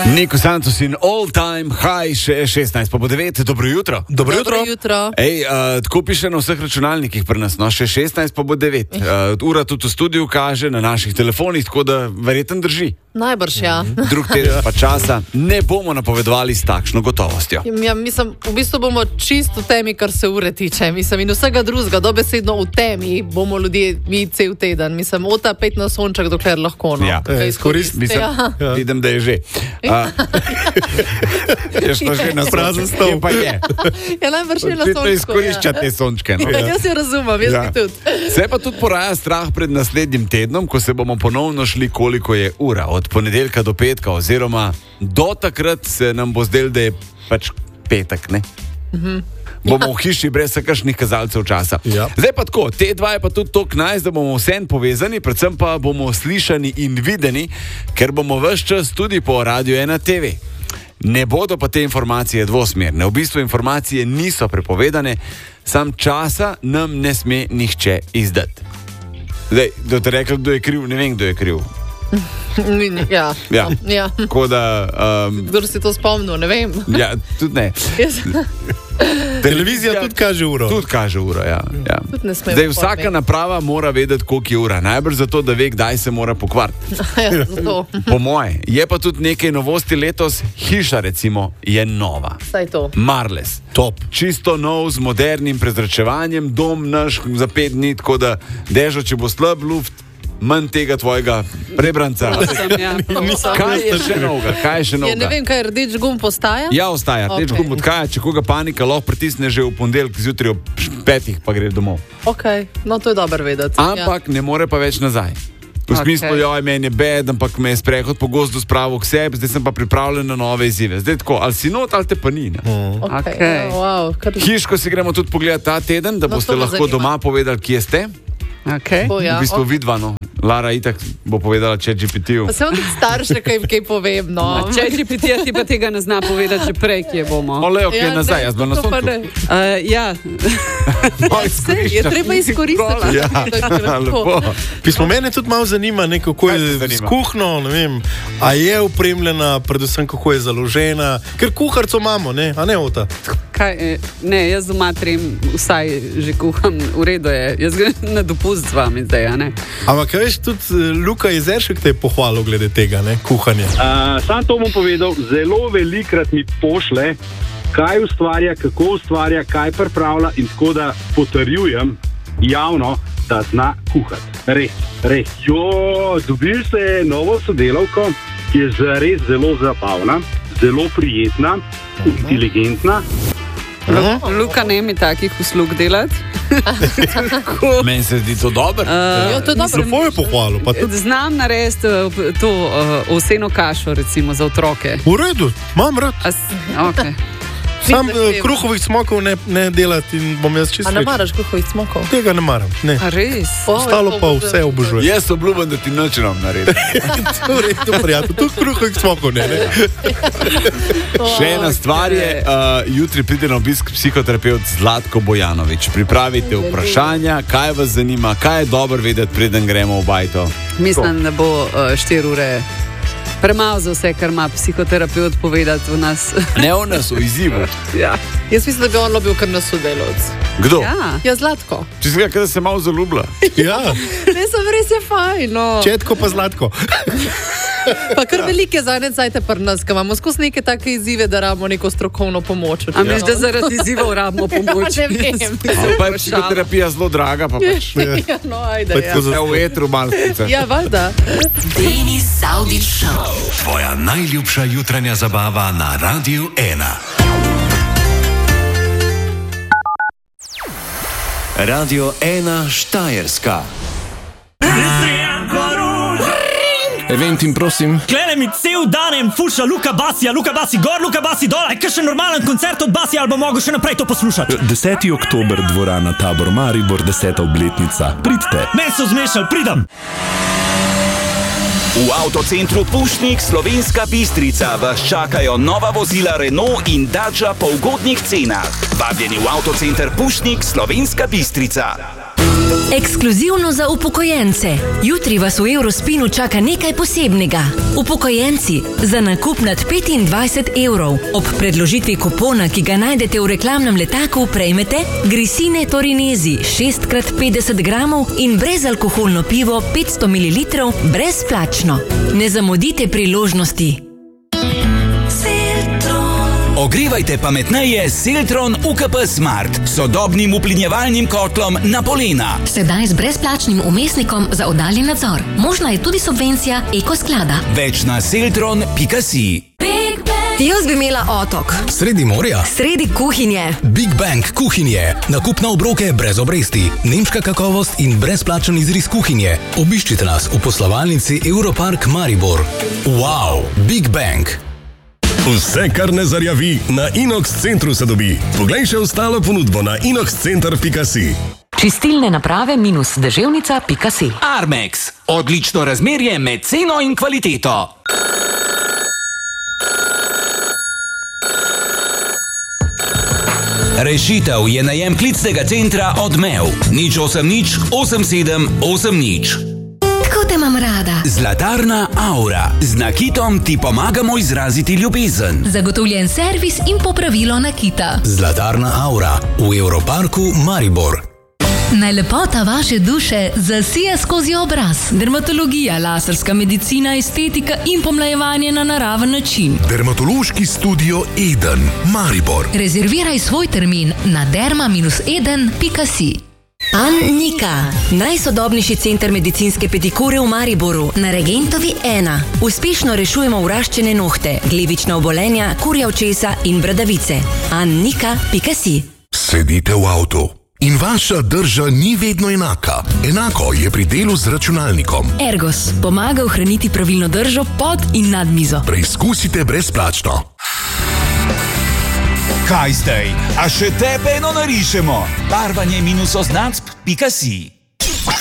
Niko Santos in All Time High, še 16 pa bo 9. Dobro jutro. Dobro jutro. Ej, tako piše na vseh računalnikih pri nas, no, še 16 pa bo 9. Ura tudi v studiu kaže na naših telefonih, tako da verjetno drži. Najbrž, ja. Drug teden pa časa ne bomo napovedovali s takšno gotovostjo. Ja, mislim, v bistvu bomo čisto v temi, kar se ure tiče. Mislim, in vsega drugega, dobesedno v temi bomo ljudje mi cel teden. Mislim, ota 5 na sonček, dokler lahko. No. Ja, izkoristiti. Ja. Vidim, da je že. Je šlo že na prazen stol. Pa je. Ja, najbrž je na sončku. Očitno izkorišča te sončke. No. Ja, jaz jo razumem, jaz bi tudi. Se pa tudi poraja strah pred naslednjim tednom, ko se bomo ponovno šli, koliko je ura. Od ponedeljka do petka, oziroma do takrat se nam bo zdelo, da je pač petek, ne? Bomo v hiši brez kakšnih kazalcev časa. Ja. Zdaj pa tako, te dva je pa tudi toliko nice, da bomo vsem povezani, predvsem pa bomo slišani in videni, ker bomo ves čas tudi po Radio 1 TV. Ne bodo pa te informacije dvosmerne. V bistvu informacije niso prepovedane, sam časa nam ne sme nihče izdati. Zdaj, da te rekli, kdo je kriv, ne vem, kdo je kriv. Ja. Tako da... Kdo si to spomnil, ne vem. Ja, tudi ne. Televizija tudi kaže uro. Tudi kaže uro, ja. Zdaj, vsaka naprava mora vedeti, koliko je ura. Najbrž zato, da ve, kdaj se mora pokvariti. Ja, zato. Po moje. Je pa tudi nekaj novosti letos. Hiša, recimo, je nova. Saj to. Marles. Top. Čisto nov, z modernim prezračevanjem. Dom naš za 5 dni, tako da dežo, če bo slab luft, manj tega tvojega prebranca. Kaj je še novega? Ja, ne vem, kaj rdeč gumb ostaja? Ja, ostaja. Rdeč gumb odhaja, če koga panika lahko pritisne že v ponedeljek zjutraj ob 5, pa gre domov. Ok, no to je dobro vedeti. Ampak ne more pa več nazaj. V smislu, joj, meni je bed, ampak me je sprehod po gozdu spravil k sebi, zdaj sem pa pripravljen na nove izzive. Zdaj tako, ali si not, ali te pa ni. Okay. Wow, Hiško si gremo tudi pogledati ta teden, da boste lahko doma povedali, kje ste. Okay. V bistvu vidvano. Lara itak bo povedala ChatGPT-ju. Pa se vam tudi starše kaj povem, no. ChatGPT ti pa tega ne zna povedati, že prej, kje bomo. Ole, ok, nazaj, jaz bom na sončku. Ja. Je treba izkoristiti. Ja, lepo. Pismo, mene tudi malo zanima, kako je z kuhno, ne vem, a je opremljena, predvsem kako je založena, ker kuharco imamo, ne, a ne ota. Ne, jaz doma vsaj že kuham, v redu je. Jaz grem na dopust z vami zdaj, a ne? Ampak veš, tudi Luka Jezeršek te je pohvalil glede tega, ne, kuhanja. Sam to bom povedal, zelo velikrat mi pošle, kaj ustvarja, kako ustvarja, kaj pripravlja in tako da potrjujem javno, da zna kuhati. Res. Dobil se novo sodelavko, ki je zares zelo zabavna, zelo prijetna, inteligentna. Luka ne mi takih uslug delati. Meni se zdi to dobro. Lepo je pohvalil. Znam narediti to ovseno kašo, recimo, za otroke. V redu, imam rad. Okay. Sam kruhovih smokov ne delati in bom jaz čisto. A ne maraš kruhovih smokov? Tega ne maram, ne. A res? Ostalo pa vse obožujem. Jaz obljubim, da ti nič nam naredi. To je redo, prijatelj. Tu kruhovih smokov ne. Še ena stvar je, jutri pride na obisk psihoterapevt Zlatko Bojanović. Pripravite vprašanja, kaj vas zanima, kaj je dobro vedeti, preden gremo v bajto. Mislim, da bo 4 ure premalo za vse, kar ima psihoterapevt povedati v nas. Ne o nas, o izzivu. Ja. Jaz mislim, da bi on lobil kar nas sodelovc. Kdo? Ja, Zlatko. Če si ga, kada se malo zaljubila. Ja. Ne, sem res je fajn, no. Četko pa Zlatko. Pa kar velike zadnje cajte pri nas, ko imamo skozi neke take izzive, da rabimo neko strokovno pomoč. A misliš, da zaradi izzivov rabimo pomoč? Ne vem. Pa je psihoterapija zelo draga, pa pač. Ja, no, ajde, ja. Ja, v etru malo. Ja, valjda. Denis Saudić Show. Tvoja najljubša jutranja zabava na Radio 1. Radio 1 Štajerska. Eventim, prosim. Klene mi cel dan fuša Luka Basija, Luka Basi gor, Luka Basi dol, kaj še normalen koncert od Basija, ali bo mogel še naprej to poslušati? 10. oktober, dvorana Tabor Maribor, 10. obletnica. Pridite. Men so zmešali, pridem. V avtocentru Pušnik Slovenska Bistrica vas čakajo nova vozila Renault in Dacia po ugodnih cenah. Vabljeni v avtocenter Pušnik Slovenska Bistrica. Ekskluzivno za upokojence. Jutri vas v Eurospinu čaka nekaj posebnega. Upokojenci, za nakup nad 25 evrov ob predložitvi kupona, ki ga najdete v reklamnem letaku, prejmete Grisine Torinezi 6x50 gramov in brezalkoholno pivo 500 ml brezplačno. Ne zamudite priložnosti. Ogrevajte pametneje s Seltron UKP Smart, sodobnim uplinjevalnim kotlom na polena. Sedaj z brezplačnim umestnikom za oddaljen nadzor. Možna je tudi subvencija Ekosklada. Več na seltron.si. Jaz bi imela otok. Sredi morja? Sredi kuhinje. Big Bang kuhinje. Nakup na obroke brez obresti. Nemška kakovost in brezplačen izris kuhinje. Obiščite nas v poslovalnici Europark Maribor. Wow, Big Bang. Vse, kar ne zarjavi, na Inox centru se dobi. Poglej še ostalo ponudbo na inoxcenter.si. Čistilne naprave -deževnica.si. Armex. Odlično razmerje med ceno in kvaliteto. Rešitev je najem klicnega centra Odmev. 080 87 80. Tako te imam rada. Zlatarna Aura. Z nakitom ti pomagamo izraziti ljubezen. Zagotovljen servis in popravilo nakita. Zlatarna Aura v Europarku Maribor. Naj lepota vaše duše zasija skozi obraz. Dermatologija, laserska medicina, estetika in pomlajevanje na naraven način. Dermatološki studio Eden, Maribor. Rezerviraj svoj termin na derma-eden.si. Annika, najsodobnejši center medicinske pedikure v Mariboru, na Regentovi 1. Uspešno rešujemo vraščene nohte, glivična obolenja, kurja očesa in bradavice. Annika.si. Sedite v avtu in vaša drža ni vedno enaka. Enako je pri delu z računalnikom. Ergos pomaga ohraniti pravilno držo pod in nad mizo. Preizkusite brezplačno. Kaj zdaj? A še tebe eno narišemo? Barvanje -oznacb.si.